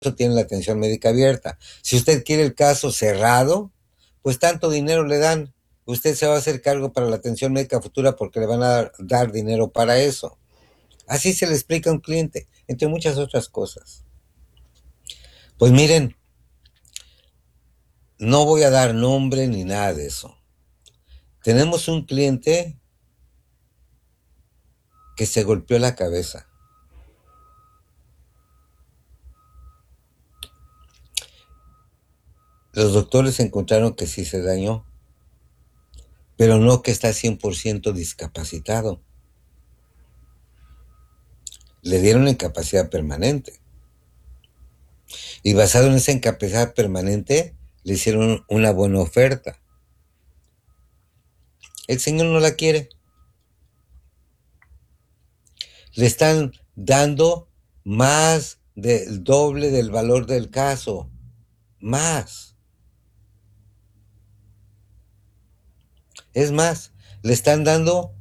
eso tiene la atención médica abierta. Si usted quiere el caso cerrado, pues tanto dinero le dan. Usted se va a hacer cargo para la atención médica futura porque le van a dar dinero para eso. Así se le explica a un cliente, entre muchas otras cosas. Pues miren, no voy a dar nombre ni nada de eso. Tenemos un cliente que se golpeó la cabeza. Los doctores encontraron que sí se dañó, pero no que está 100% discapacitado. Le dieron incapacidad permanente. Y basado en esa incapacidad permanente, le hicieron una buena oferta. El señor no la quiere. Le están dando más del doble del valor del caso. Más. Es más, le están dando